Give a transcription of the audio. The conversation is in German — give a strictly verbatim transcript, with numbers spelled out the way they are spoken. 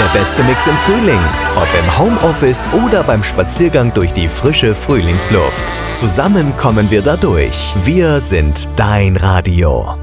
beste Mix im Frühling. Ob im Homeoffice oder beim Spaziergang durch die frische Frühlingsluft. Zusammen kommen wir da durch. Wir sind dein Radio.